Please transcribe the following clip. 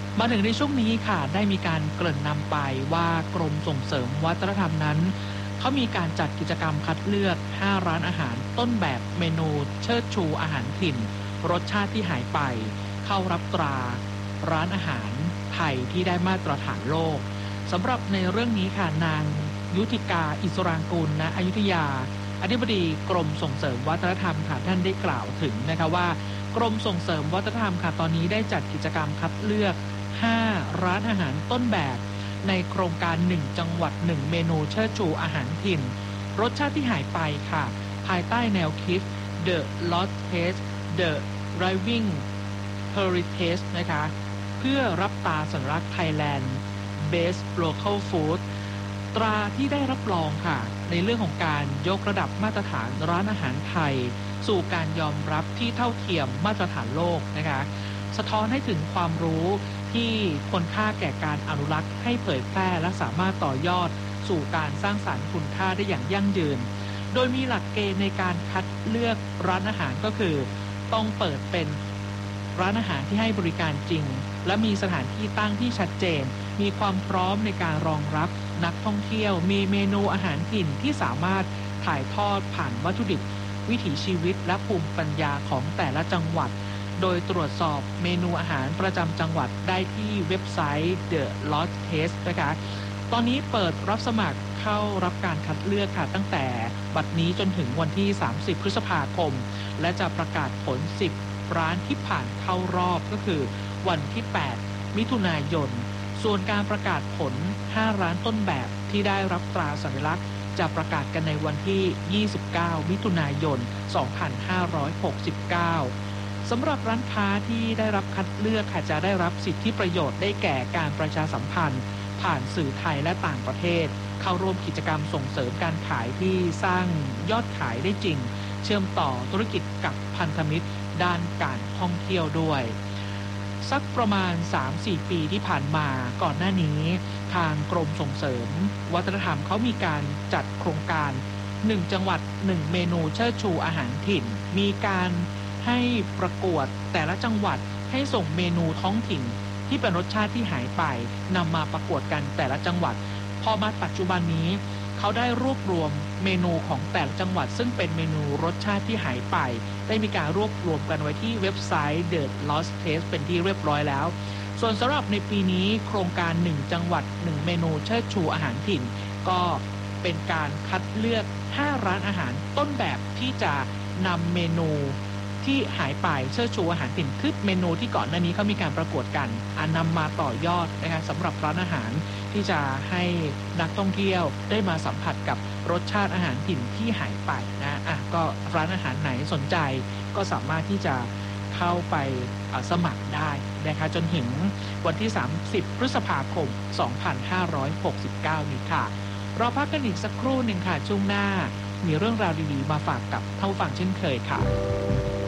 มาถึงในช่วงนี้ค่ะได้มีการเกริ่นนำไปว่ากรมส่งเสริมวัฒนธรรมนั้นเขามีการจัดกิจกรรมคัดเลือก5ร้านอาหารต้นแบบเมนูเชิดชูอาหารถิ่นรสชาติที่หายไปเข้ารับตราร้านอาหารไทยที่ได้มาตรฐานโลกสำหรับในเรื่องนี้ค่ะนางยุติกาอิสรางกูลณอยุธยาอธิบดีกรมส่งเสริมวัฒนธรรมค่ะท่านได้กล่าวถึงนะคะว่ากรมส่งเสริมวัฒนธรรมค่ะตอนนี้ได้จัดกิจกรรมคัดเลือก5ร้านอาหารต้นแบบในโครงการ1จังหวัด1เมนูเชิดชูอาหารถิ่นรสชาติที่หายไปค่ะภายใต้แนวคิด The Lost Taste The Living Heritage นะคะเพื่อรับตราสัญลักษณ์ Thailand Best Local Food ตราที่ได้รับรองค่ะในเรื่องของการยกระดับมาตรฐานร้านอาหารไทยสู่การยอมรับที่เท่าเทียมมาตรฐานโลกนะคะสะท้อนให้ถึงความรู้ที่ควรค่าแก่การอนุรักษ์ให้เผยแพร่และสามารถต่อยอดสู่การสร้างสรรค์คุณค่าได้อย่างยั่งยืนโดยมีหลักเกณฑ์ในการคัดเลือกร้านอาหารก็คือต้องเปิดเป็นร้านอาหารที่ให้บริการจริงและมีสถานที่ตั้งที่ชัดเจนมีความพร้อมในการรองรับนักท่องเที่ยวมีเมนูอาหารถิ่นที่สามารถถ่ายทอดผ่านวัตถุดิบวิถีชีวิตและภูมิปัญญาของแต่ละจังหวัดโดยตรวจสอบเมนูอาหารประจำจังหวัดได้ที่เว็บไซต์ The Lost Taste นะคะตอนนี้เปิดรับสมัครเข้ารับการคัดเลือกค่ะตั้งแต่บัดนี้จนถึงวันที่30พฤษภาคมและจะประกาศผล10ร้านที่ผ่านเข้ารอบก็คือวันที่8มิถุนายนส่วนการประกาศผล5ร้านต้นแบบที่ได้รับตราสัญลักษณ์จะประกาศกันในวันที่29มิถุนายน2569สำหรับร้านค้าที่ได้รับคัดเลือกค่ะจะได้รับสิทธิประโยชน์ได้แก่การประชาสัมพันธ์ผ่านสื่อไทยและต่างประเทศเข้าร่วมกิจกรรมส่งเสริมการขายที่สร้างยอดขายได้จริงเชื่อมต่อธุรกิจกับพันธมิตรด้านการท่องเที่ยวด้วยสักประมาณ 3-4 ปีที่ผ่านมาก่อนหน้านี้ทางกรมส่งเสริมวัฒนธรรมเขามีการจัดโครงการ1จังหวัด1เมนูเชิดชูอาหารถิ่นมีการให้ประกวดแต่ละจังหวัดให้ส่งเมนูท้องถิ่นที่เป็นรสชาติที่หายไปนำมาประกวดกันแต่ละจังหวัดพอมาปัจจุบันนี้เขาได้รวบรวมเมนูของแต่ละจังหวัดซึ่งเป็นเมนูรสชาติที่หายไปได้มีการรวบรวมกันไว้ที่เว็บไซต์ The Lost Taste เป็นที่เรียบร้อยแล้วส่วนสำหรับในปีนี้โครงการ1จังหวัด1เมนูเชิดชูอาหารถิ่นก็เป็นการคัดเลือก5ร้านอาหารต้นแบบที่จะนำเมนูที่หายไปเชิดชูอาหารถิ่นคือเมนูที่ก่อนหน้านี้เขามีการประกวดกันนำมาต่อยอดนะคะสำหรับร้านอาหารที่จะให้นักท่องเที่ยวได้มาสัมผัสกับรสชาติอาหารถิ่นที่หายไปนะก็ร้านอาหารไหนสนใจก็สามารถที่จะเข้าไปสมัครได้นะคะจนถึงวันที่30พฤษภาคม2569นี้ค่ะเราพักกันอีกสักครู่หนึ่งค่ะช่วงหน้ามีเรื่องราวดีๆมาฝากกับท่านผู้ฟังเช่นเคยค่ะ